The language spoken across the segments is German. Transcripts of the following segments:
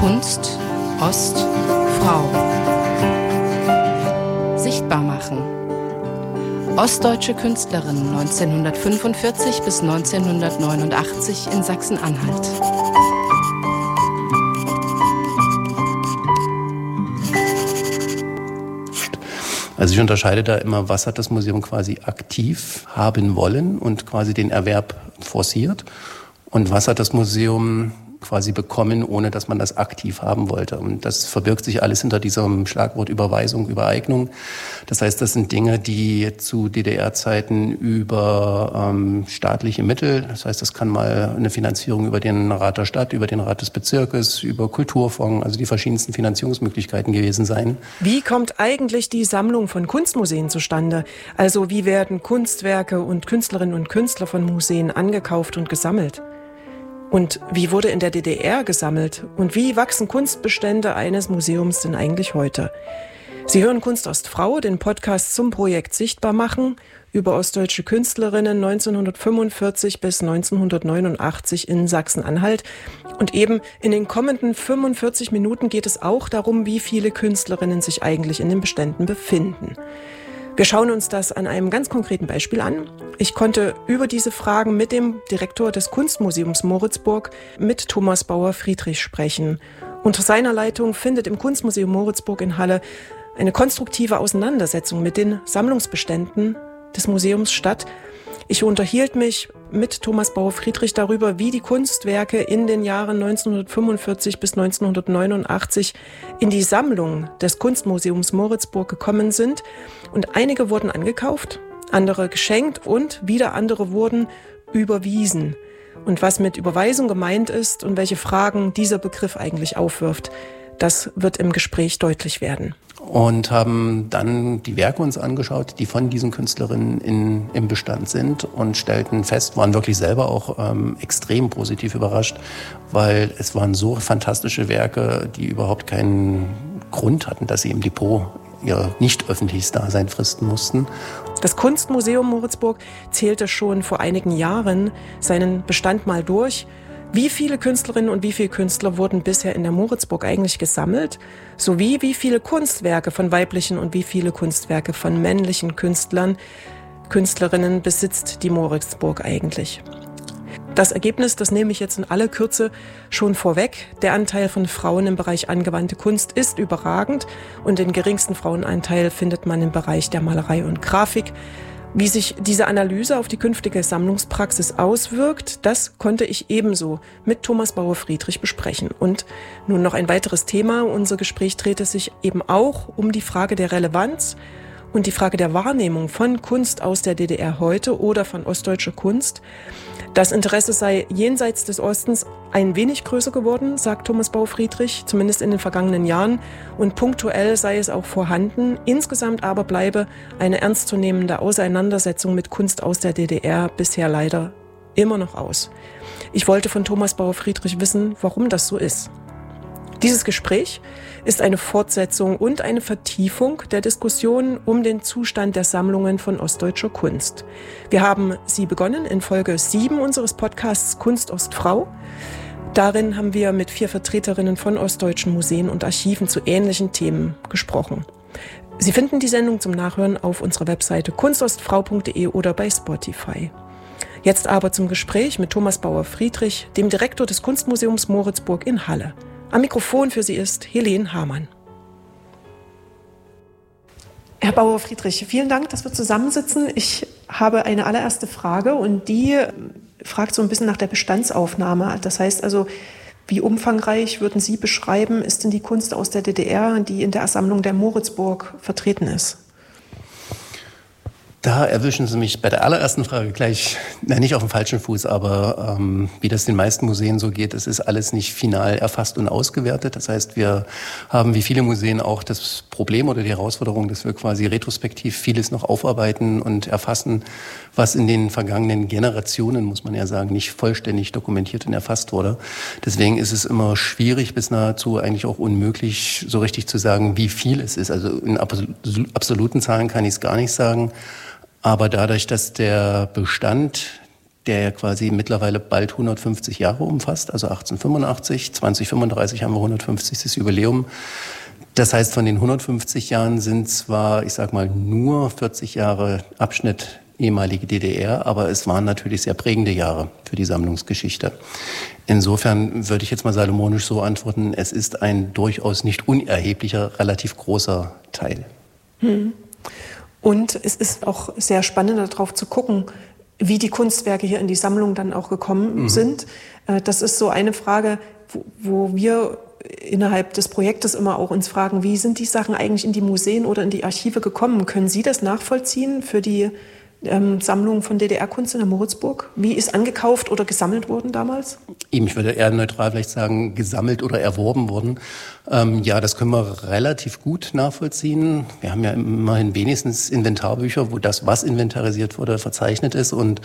Kunst, Ost, Frau. Sichtbar machen. Ostdeutsche Künstlerin 1945 bis 1989 in Sachsen-Anhalt. Also ich unterscheide da immer, was hat das Museum quasi aktiv haben wollen und quasi den Erwerb forciert und was hat das Museum quasi bekommen, ohne dass man das aktiv haben wollte. Und das verbirgt sich alles hinter diesem Schlagwort Überweisung, Übereignung. Das heißt, das sind Dinge, die zu DDR-Zeiten über staatliche Mittel, das heißt, das kann mal eine Finanzierung über den Rat der Stadt, über den Rat des Bezirkes, über Kulturfonds, also die verschiedensten Finanzierungsmöglichkeiten gewesen sein. Wie kommt eigentlich die Sammlung von Kunstmuseen zustande? Also wie werden Kunstwerke und Künstlerinnen und Künstler von Museen angekauft und gesammelt? Und wie wurde in der DDR gesammelt? Und wie wachsen Kunstbestände eines Museums denn eigentlich heute? Sie hören Kunst Ostfrau, den Podcast zum Projekt Sichtbar machen über ostdeutsche Künstlerinnen 1945 bis 1989 in Sachsen-Anhalt. Und eben in den kommenden 45 Minuten geht es auch darum, wie viele Künstlerinnen sich eigentlich in den Beständen befinden. Wir schauen uns das an einem ganz konkreten Beispiel an. Ich konnte über diese Fragen mit dem Direktor des Kunstmuseums Moritzburg, mit Thomas Bauer-Friedrich, sprechen. Unter seiner Leitung findet im Kunstmuseum Moritzburg in Halle eine konstruktive Auseinandersetzung mit den Sammlungsbeständen des Museums statt. Ich unterhielt mich mit Thomas Bauer-Friedrich darüber, wie die Kunstwerke in den Jahren 1945 bis 1989 in die Sammlung des Kunstmuseums Moritzburg gekommen sind. Und einige wurden angekauft, andere geschenkt und wieder andere wurden überwiesen. Und was mit Überweisung gemeint ist und welche Fragen dieser Begriff eigentlich aufwirft, das wird im Gespräch deutlich werden. Und haben dann die Werke uns angeschaut, die von diesen Künstlerinnen im Bestand sind und stellten fest, waren wirklich selber auch extrem positiv überrascht, weil es waren so fantastische Werke, die überhaupt keinen Grund hatten, dass sie im Depot ihr nicht öffentliches Dasein fristen mussten. Das Kunstmuseum Moritzburg zählte schon vor einigen Jahren seinen Bestand mal durch. Wie viele Künstlerinnen und wie viele Künstler wurden bisher in der Moritzburg eigentlich gesammelt? Sowie wie viele Kunstwerke von weiblichen und wie viele Kunstwerke von männlichen Künstlerinnen besitzt die Moritzburg eigentlich? Das Ergebnis, das nehme ich jetzt in aller Kürze schon vorweg. Der Anteil von Frauen im Bereich angewandte Kunst ist überragend und den geringsten Frauenanteil findet man im Bereich der Malerei und Grafik. Wie sich diese Analyse auf die künftige Sammlungspraxis auswirkt, das konnte ich ebenso mit Thomas Bauer-Friedrich besprechen. Und nun noch ein weiteres Thema. Unser Gespräch drehte sich eben auch um die Frage der Relevanz und die Frage der Wahrnehmung von Kunst aus der DDR heute oder von ostdeutscher Kunst. Das Interesse sei jenseits des Ostens ein wenig größer geworden, sagt Thomas Bauer-Friedrich, zumindest in den vergangenen Jahren. Und punktuell sei es auch vorhanden. Insgesamt aber bleibe eine ernstzunehmende Auseinandersetzung mit Kunst aus der DDR bisher leider immer noch aus. Ich wollte von Thomas Bauer-Friedrich wissen, warum das so ist. Dieses Gespräch ist eine Fortsetzung und eine Vertiefung der Diskussion um den Zustand der Sammlungen von ostdeutscher Kunst. Wir haben sie begonnen in Folge 7 unseres Podcasts Kunst Ostfrau. Darin haben wir mit 4 Vertreterinnen von ostdeutschen Museen und Archiven zu ähnlichen Themen gesprochen. Sie finden die Sendung zum Nachhören auf unserer Webseite kunstostfrau.de oder bei Spotify. Jetzt aber zum Gespräch mit Thomas Bauer-Friedrich, dem Direktor des Kunstmuseums Moritzburg in Halle. Am Mikrofon für Sie ist Helene Hamann. Herr Bauer-Friedrich, vielen Dank, dass wir zusammensitzen. Ich habe eine allererste Frage und die fragt so ein bisschen nach der Bestandsaufnahme. Das heißt also, wie umfangreich würden Sie beschreiben, ist denn die Kunst aus der DDR, die in der Sammlung der Moritzburg vertreten ist? Da erwischen Sie mich bei der allerersten Frage gleich, nicht auf dem falschen Fuß, aber wie das den meisten Museen so geht, es ist alles nicht final erfasst und ausgewertet. Das heißt, wir haben wie viele Museen auch das Problem oder die Herausforderung, dass wir quasi retrospektiv vieles noch aufarbeiten und erfassen, was in den vergangenen Generationen, muss man ja sagen, nicht vollständig dokumentiert und erfasst wurde. Deswegen ist es immer schwierig bis nahezu eigentlich auch unmöglich, so richtig zu sagen, wie viel es ist. Also in absoluten Zahlen kann ich es gar nicht sagen. Aber dadurch, dass der Bestand der ja quasi mittlerweile bald 150 Jahre umfasst, also 1885, 2035 haben wir 150. Jubiläum. Das heißt, von den 150 Jahren sind zwar, ich sag mal, nur 40 Jahre Abschnitt ehemalige DDR, aber es waren natürlich sehr prägende Jahre für die Sammlungsgeschichte. Insofern würde ich jetzt mal salomonisch so antworten, es ist ein durchaus nicht unerheblicher, relativ großer Teil. Und es ist auch sehr spannend, darauf zu gucken, wie die Kunstwerke hier in die Sammlung dann auch gekommen sind. Das ist so eine Frage, wo wir innerhalb des Projektes immer auch uns fragen, wie sind die Sachen eigentlich in die Museen oder in die Archive gekommen? Können Sie das nachvollziehen für die Sammlung von DDR-Kunst in der Moritzburg? Wie ist angekauft oder gesammelt worden damals? Ich würde eher neutral vielleicht sagen, gesammelt oder erworben worden. Ja, das können wir relativ gut nachvollziehen. Wir haben ja immerhin wenigstens Inventarbücher, wo das, was inventarisiert wurde, verzeichnet ist. Und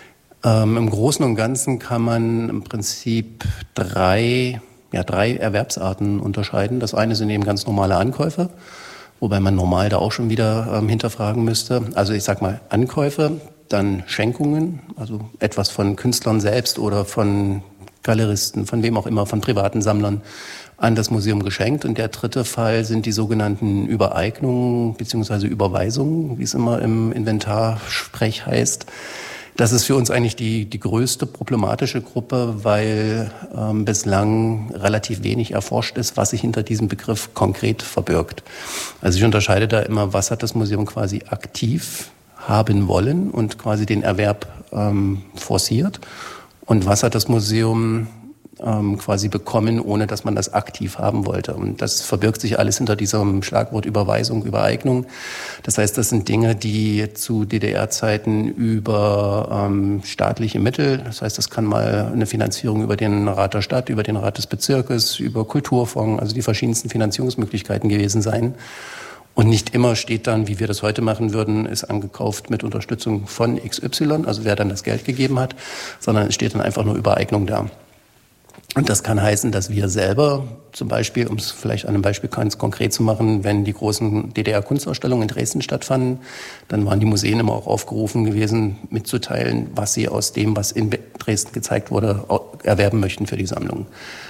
im Großen und Ganzen kann man im Prinzip drei Erwerbsarten unterscheiden. Das eine sind eben ganz normale Ankäufe, wobei man normal da auch schon wieder hinterfragen müsste. Also ich sag mal Ankäufe, dann Schenkungen, also etwas von Künstlern selbst oder von Galeristen, von wem auch immer, von privaten Sammlern an das Museum geschenkt. Und der dritte Fall sind die sogenannten Übereignungen bzw. Überweisungen, wie es immer im Inventarsprech heißt. Das ist für uns eigentlich die größte problematische Gruppe, weil bislang relativ wenig erforscht ist, was sich hinter diesem Begriff konkret verbirgt. Also ich unterscheide da immer, was hat das Museum quasi aktiv haben wollen und quasi den Erwerb forciert und was hat das Museum quasi bekommen, ohne dass man das aktiv haben wollte. Und das verbirgt sich alles hinter diesem Schlagwort Überweisung, Übereignung. Das heißt, das sind Dinge, die zu DDR-Zeiten über staatliche Mittel, das heißt, das kann mal eine Finanzierung über den Rat der Stadt, über den Rat des Bezirkes, über Kulturfonds, also die verschiedensten Finanzierungsmöglichkeiten gewesen sein. Und nicht immer steht dann, wie wir das heute machen würden, ist angekauft mit Unterstützung von XY, also wer dann das Geld gegeben hat, sondern es steht dann einfach nur Übereignung da. Und das kann heißen, dass wir selber zum Beispiel, um es vielleicht an einem Beispiel ganz konkret zu machen, wenn die großen DDR-Kunstausstellungen in Dresden stattfanden, dann waren die Museen immer auch aufgerufen gewesen, mitzuteilen, was sie aus dem, was in Dresden gezeigt wurde, erwerben möchten für die Sammlung.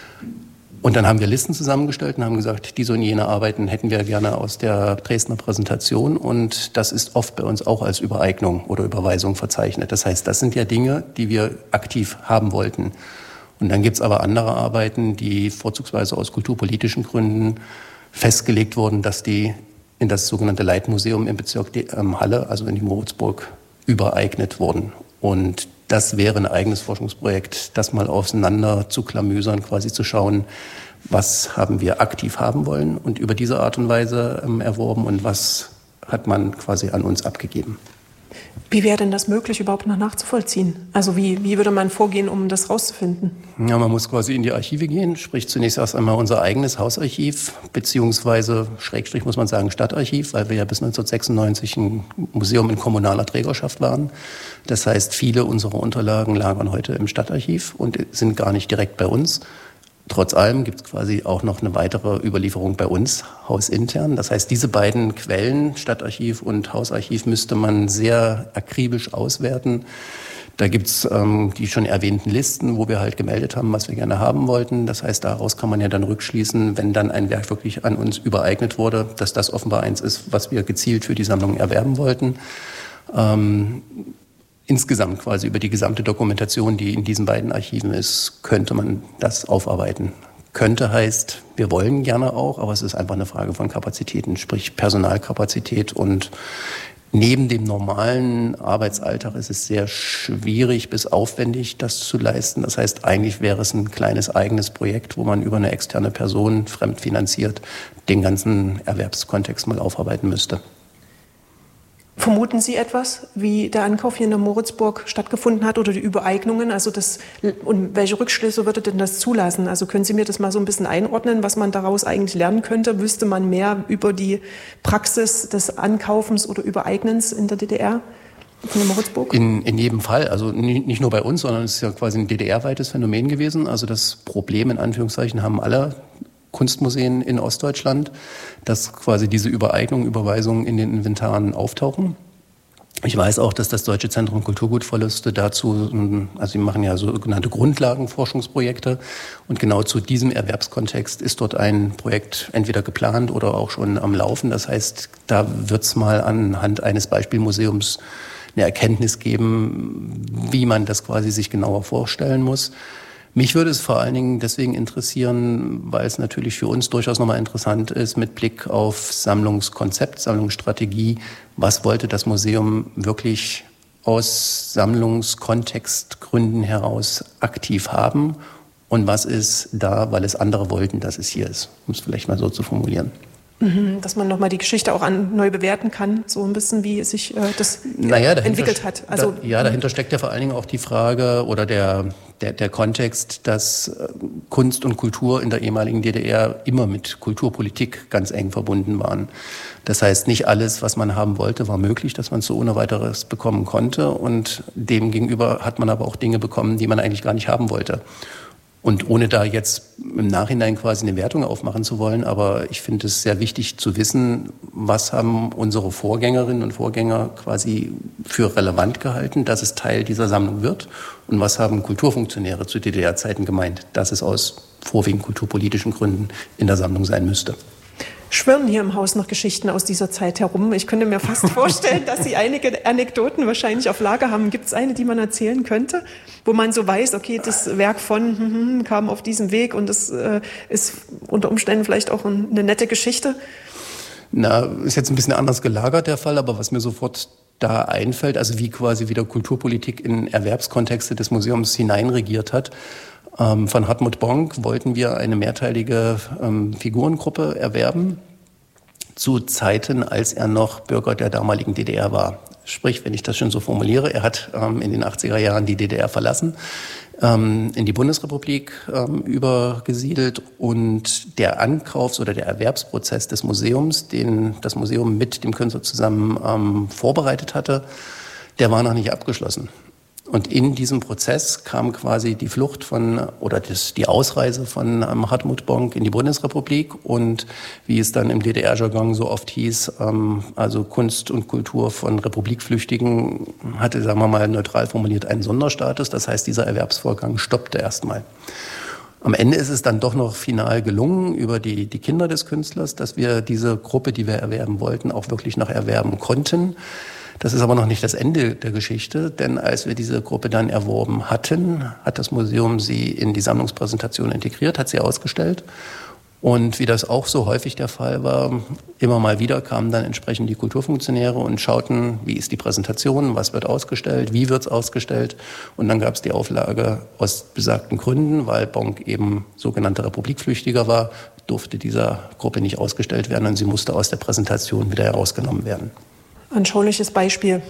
Und dann haben wir Listen zusammengestellt und haben gesagt, diese und jene Arbeiten hätten wir gerne aus der Dresdner Präsentation. Und das ist oft bei uns auch als Übereignung oder Überweisung verzeichnet. Das heißt, das sind ja Dinge, die wir aktiv haben wollten. Und dann gibt's aber andere Arbeiten, die vorzugsweise aus kulturpolitischen Gründen festgelegt wurden, dass die in das sogenannte Leitmuseum im Bezirk Halle, also in die Moritzburg, übereignet wurden. Und das wäre ein eigenes Forschungsprojekt, das mal auseinander zu klamüsern, quasi zu schauen, was haben wir aktiv haben wollen und über diese Art und Weise erworben und was hat man quasi an uns abgegeben. Wie wäre denn das möglich, überhaupt noch nachzuvollziehen? Also wie würde man vorgehen, um das rauszufinden? Ja, man muss quasi in die Archive gehen, sprich zunächst erst einmal unser eigenes Hausarchiv, beziehungsweise Schrägstrich muss man sagen Stadtarchiv, weil wir ja bis 1996 ein Museum in kommunaler Trägerschaft waren. Das heißt, viele unserer Unterlagen lagern heute im Stadtarchiv und sind gar nicht direkt bei uns. Trotz allem gibt es quasi auch noch eine weitere Überlieferung bei uns, hausintern. Das heißt, diese beiden Quellen, Stadtarchiv und Hausarchiv, müsste man sehr akribisch auswerten. Da gibt es die schon erwähnten Listen, wo wir halt gemeldet haben, was wir gerne haben wollten. Das heißt, daraus kann man ja dann rückschließen, wenn dann ein Werk wirklich an uns übereignet wurde, dass das offenbar eins ist, was wir gezielt für die Sammlung erwerben wollten. Insgesamt quasi über die gesamte Dokumentation, die in diesen beiden Archiven ist, könnte man das aufarbeiten. Könnte heißt, wir wollen gerne auch, aber es ist einfach eine Frage von Kapazitäten, sprich Personalkapazität. Und neben dem normalen Arbeitsalltag ist es sehr schwierig bis aufwendig, das zu leisten. Das heißt, eigentlich wäre es ein kleines eigenes Projekt, wo man über eine externe Person fremdfinanziert den ganzen Erwerbskontext mal aufarbeiten müsste. Vermuten Sie etwas, wie der Ankauf hier in der Moritzburg stattgefunden hat oder die Übereignungen? Also und welche Rückschlüsse würde denn das zulassen? Also können Sie mir das mal so ein bisschen einordnen, was man daraus eigentlich lernen könnte? Wüsste man mehr über die Praxis des Ankaufens oder Übereignens in der DDR? In der Moritzburg? In jedem Fall. Also nicht nur bei uns, sondern es ist ja quasi ein DDR-weites Phänomen gewesen. Also das Problem in Anführungszeichen haben alle Kunstmuseen in Ostdeutschland, dass quasi diese Übereignungen, Überweisungen in den Inventaren auftauchen. Ich weiß auch, dass das Deutsche Zentrum Kulturgutverluste dazu, also sie machen ja sogenannte Grundlagenforschungsprojekte und genau zu diesem Erwerbskontext ist dort ein Projekt entweder geplant oder auch schon am Laufen. Das heißt, da wird es mal anhand eines Beispielmuseums eine Erkenntnis geben, wie man das quasi sich genauer vorstellen muss. Mich würde es vor allen Dingen deswegen interessieren, weil es natürlich für uns durchaus nochmal interessant ist, mit Blick auf Sammlungskonzept, Sammlungsstrategie. Was wollte das Museum wirklich aus Sammlungskontextgründen heraus aktiv haben? Und was ist da, weil es andere wollten, dass es hier ist? Um es vielleicht mal so zu formulieren. Dass man nochmal die Geschichte auch neu bewerten kann, so ein bisschen, wie sich das entwickelt hat. Also, dahinter steckt ja vor allen Dingen auch die Frage oder der Kontext, dass Kunst und Kultur in der ehemaligen DDR immer mit Kulturpolitik ganz eng verbunden waren. Das heißt, nicht alles, was man haben wollte, war möglich, dass man es so ohne weiteres bekommen konnte. Und demgegenüber hat man aber auch Dinge bekommen, die man eigentlich gar nicht haben wollte. Und ohne da jetzt im Nachhinein quasi eine Wertung aufmachen zu wollen, aber ich finde es sehr wichtig zu wissen, was haben unsere Vorgängerinnen und Vorgänger quasi für relevant gehalten, dass es Teil dieser Sammlung wird und was haben Kulturfunktionäre zu DDR-Zeiten gemeint, dass es aus vorwiegend kulturpolitischen Gründen in der Sammlung sein müsste. Schwirren hier im Haus noch Geschichten aus dieser Zeit herum? Ich könnte mir fast vorstellen, dass Sie einige Anekdoten wahrscheinlich auf Lager haben. Gibt es eine, die man erzählen könnte, wo man so weiß, okay, das Werk von kam auf diesem Weg und es ist unter Umständen vielleicht auch eine nette Geschichte? Ist jetzt ein bisschen anders gelagert der Fall, aber was mir sofort da einfällt, also wie quasi wieder Kulturpolitik in Erwerbskontexte des Museums hineinregiert hat. Von Hartmut Bonk wollten wir eine mehrteilige Figurengruppe erwerben, zu Zeiten, als er noch Bürger der damaligen DDR war. Sprich, wenn ich das schon so formuliere, er hat in den 80er Jahren die DDR verlassen, in die Bundesrepublik übergesiedelt und der Ankaufs- oder der Erwerbsprozess des Museums, den das Museum mit dem Künstler zusammen vorbereitet hatte, der war noch nicht abgeschlossen. Und in diesem Prozess kam quasi die Flucht die Ausreise von Hartmut Bonk in die Bundesrepublik und wie es dann im DDR-Jargon so oft hieß, also Kunst und Kultur von Republikflüchtigen hatte, sagen wir mal neutral formuliert, einen Sonderstatus. Das heißt, dieser Erwerbsvorgang stoppte erstmal. Am Ende ist es dann doch noch final gelungen über die Kinder des Künstlers, dass wir diese Gruppe, die wir erwerben wollten, auch wirklich noch erwerben konnten. Das ist aber noch nicht das Ende der Geschichte, denn als wir diese Gruppe dann erworben hatten, hat das Museum sie in die Sammlungspräsentation integriert, hat sie ausgestellt. Und wie das auch so häufig der Fall war, immer mal wieder kamen dann entsprechend die Kulturfunktionäre und schauten, wie ist die Präsentation, was wird ausgestellt, wie wird es ausgestellt. Und dann gab es die Auflage, aus besagten Gründen, weil Bonk eben sogenannter Republikflüchtiger war, durfte dieser Gruppe nicht ausgestellt werden und sie musste aus der Präsentation wieder herausgenommen werden. Anschauliches Beispiel,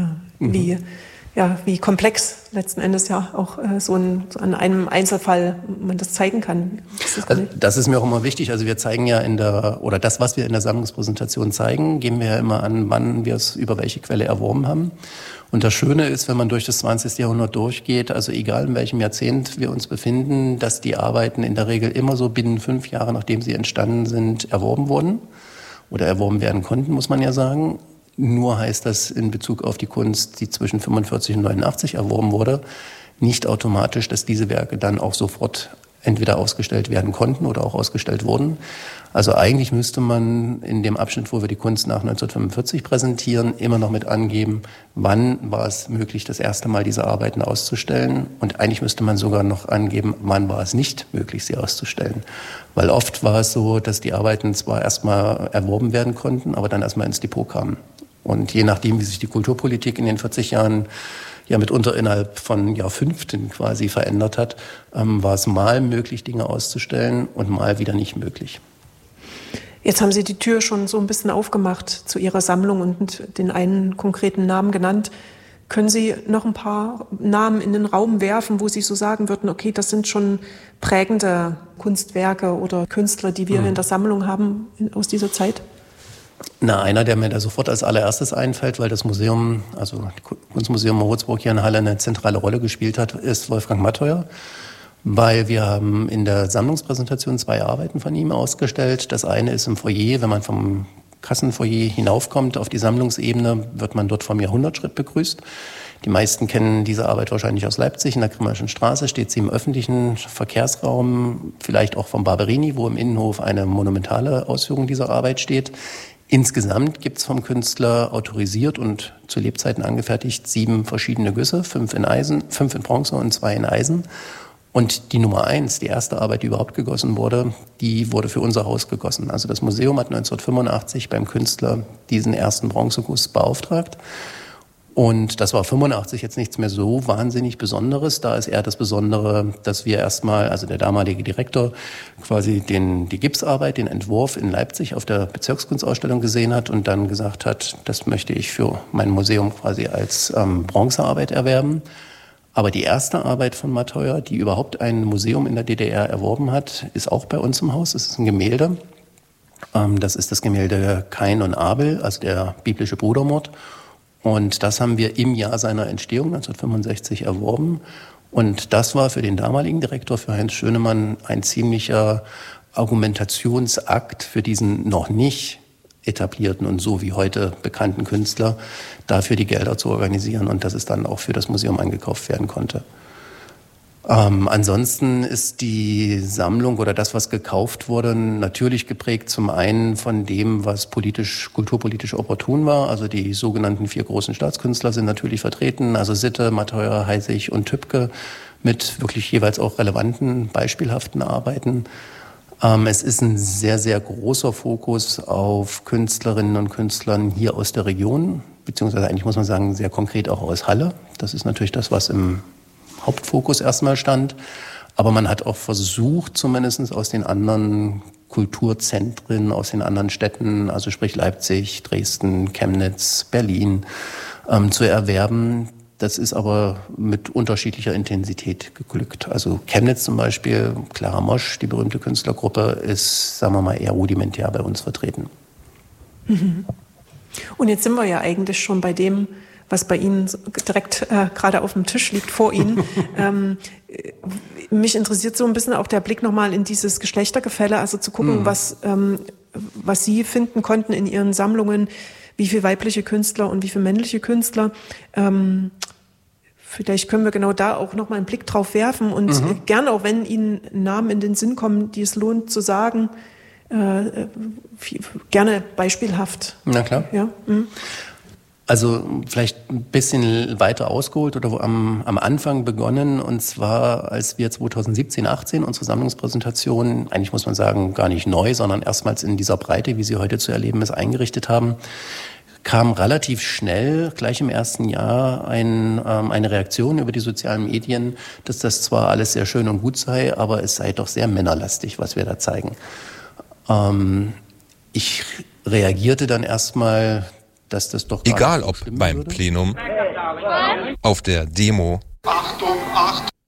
wie komplex letzten Endes ja auch so an einem Einzelfall man das zeigen kann. Das ist mir auch immer wichtig. Also wir zeigen ja das, was wir in der Sammlungspräsentation zeigen, geben wir ja immer an, wann wir es über welche Quelle erworben haben. Und das Schöne ist, wenn man durch das 20. Jahrhundert durchgeht, also egal in welchem Jahrzehnt wir uns befinden, dass die Arbeiten in der Regel immer so binnen 5 Jahre, nachdem sie entstanden sind, erworben wurden oder erworben werden konnten, muss man ja sagen. Nur heißt das in Bezug auf die Kunst, die zwischen 45 und 89 erworben wurde, nicht automatisch, dass diese Werke dann auch sofort entweder ausgestellt werden konnten oder auch ausgestellt wurden. Also eigentlich müsste man in dem Abschnitt, wo wir die Kunst nach 1945 präsentieren, immer noch mit angeben, wann war es möglich, das erste Mal diese Arbeiten auszustellen. Und eigentlich müsste man sogar noch angeben, wann war es nicht möglich, sie auszustellen. Weil oft war es so, dass die Arbeiten zwar erstmal erworben werden konnten, aber dann erstmal ins Depot kamen. Und je nachdem, wie sich die Kulturpolitik in den 40 Jahren ja mitunter innerhalb von Jahrfünften quasi verändert hat, war es mal möglich, Dinge auszustellen und mal wieder nicht möglich. Jetzt haben Sie die Tür schon so ein bisschen aufgemacht zu Ihrer Sammlung und den einen konkreten Namen genannt. Können Sie noch ein paar Namen in den Raum werfen, wo Sie so sagen würden, okay, das sind schon prägende Kunstwerke oder Künstler, die wir in der Sammlung haben aus dieser Zeit? Einer, der mir da sofort als allererstes einfällt, weil das Museum, also das Kunstmuseum Moritzburg hier in Halle eine zentrale Rolle gespielt hat, ist Wolfgang Mattheuer. Weil wir haben in der Sammlungspräsentation 2 Arbeiten von ihm ausgestellt. Das eine ist im Foyer, wenn man vom Kassenfoyer hinaufkommt auf die Sammlungsebene, wird man dort vom Jahrhundertschritt begrüßt. Die meisten kennen diese Arbeit wahrscheinlich aus Leipzig. In der Grimmerschen Straße steht sie im öffentlichen Verkehrsraum, vielleicht auch vom Barberini, wo im Innenhof eine monumentale Ausführung dieser Arbeit steht. Insgesamt gibt es vom Künstler autorisiert und zu Lebzeiten angefertigt 7 verschiedene Güsse, 5 in Eisen, 5 in Bronze und 2 in Eisen. Und die Nummer 1, die erste Arbeit, die überhaupt gegossen wurde, die wurde für unser Haus gegossen. Also das Museum hat 1985 beim Künstler diesen ersten Bronzeguss beauftragt. Und das war 85 jetzt nichts mehr so wahnsinnig Besonderes. Da ist eher das Besondere, dass wir erstmal, also der damalige Direktor, quasi die Gipsarbeit, den Entwurf in Leipzig auf der Bezirkskunstausstellung gesehen hat und dann gesagt hat, das möchte ich für mein Museum quasi als Bronzearbeit erwerben. Aber die erste Arbeit von Matheuer, die überhaupt ein Museum in der DDR erworben hat, ist auch bei uns im Haus. Es ist ein Gemälde. Das ist das Gemälde Kain und Abel, also der biblische Brudermord. Und das haben wir im Jahr seiner Entstehung 1965 erworben. Und das war für den damaligen Direktor, für Heinz Schönemann, ein ziemlicher Argumentationsakt für diesen noch nicht etablierten und so wie heute bekannten Künstler, dafür die Gelder zu organisieren und dass es dann auch für das Museum eingekauft werden konnte. Ansonsten ist die Sammlung oder das, was gekauft wurde, natürlich geprägt zum einen von dem, was kulturpolitisch opportun war. Also die sogenannten 4 großen Staatskünstler sind natürlich vertreten, also Sitte, Matheuer, Heisig und Tübke mit wirklich jeweils auch relevanten, beispielhaften Arbeiten. Es ist ein sehr, sehr großer Fokus auf Künstlerinnen und Künstlern hier aus der Region, beziehungsweise eigentlich muss man sagen, sehr konkret auch aus Halle. Das ist natürlich das, was im Hauptfokus erstmal stand. Aber man hat auch versucht, zumindest aus den anderen Kulturzentren, aus den anderen Städten, also sprich Leipzig, Dresden, Chemnitz, Berlin, zu erwerben. Das ist aber mit unterschiedlicher Intensität geglückt. Also Chemnitz zum Beispiel, Clara Mosch, die berühmte Künstlergruppe, ist, sagen wir mal, eher rudimentär bei uns vertreten. Und jetzt sind wir ja eigentlich schon bei dem, was bei Ihnen direkt gerade auf dem Tisch liegt, vor Ihnen. Mich interessiert so ein bisschen auch der Blick nochmal in dieses Geschlechtergefälle, also zu gucken, was Sie finden konnten in Ihren Sammlungen, wie viele weibliche Künstler und wie viele männliche Künstler. Vielleicht können wir genau da auch nochmal einen Blick drauf werfen und gerne auch, wenn Ihnen Namen in den Sinn kommen, die es lohnt zu sagen, gerne beispielhaft. Na klar. Ja. Also vielleicht ein bisschen weiter ausgeholt oder am Anfang begonnen. Und zwar, als wir 2017, 18 unsere Sammlungspräsentation, eigentlich muss man sagen, gar nicht neu, sondern erstmals in dieser Breite, wie sie heute zu erleben ist, eingerichtet haben, kam relativ schnell, gleich im ersten Jahr, eine Reaktion über die sozialen Medien, dass das zwar alles sehr schön und gut sei, aber es sei doch sehr männerlastig, was wir da zeigen. Ich reagierte dann erstmal, dass das doch egal ob beim würde. Plenum, auf der Demo, Achtung, Achtung,